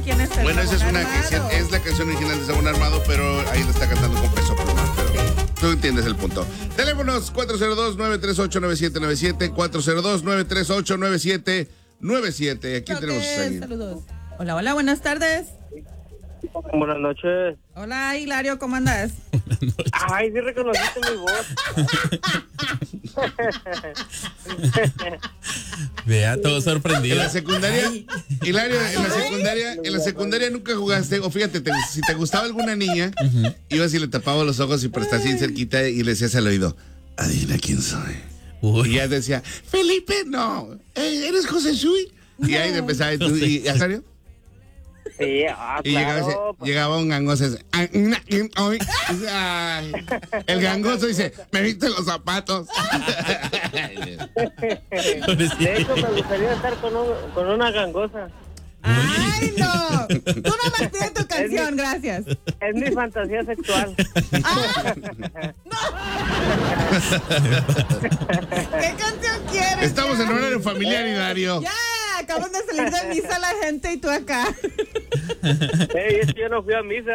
quién es el Bueno, esa es Sabón una Armado. que es la canción original de Sabón Armado, pero ahí la está cantando con Peso Pluma. Pero tú entiendes el punto. Teléfonos 402-938-9797, 402-938-9797. Aquí tenemos a alguien. Saludos. Hola, hola, buenas tardes. Buenas noches. Hola, Hilario, ¿cómo andas? Ay, sí reconociste mi voz. Vea, todo sorprendido. En la secundaria, Hilario, en la secundaria nunca jugaste, o fíjate, si te gustaba alguna niña, ibas y le tapabas los ojos y por estar así cerquita y le decías al oído, adivina quién soy. Uy. Y ella decía, Felipe, no, ¿eres José Shui? Y ahí empezaba, ¿y a serio? Sí, Y claro. llegaba un gangoso y dice, ay, el gangoso dice, me viste los zapatos. De hecho, me gustaría estar con una gangosa. ¡Ay, no! Tú no me pides tu canción, gracias. Es mi fantasía sexual. ¡Ah! ¿Qué canción quieres? Estamos ya? en horario familiar, Hilario. Ya, acaban de salir de misa la gente y tú acá. Es que yo no fui a misa.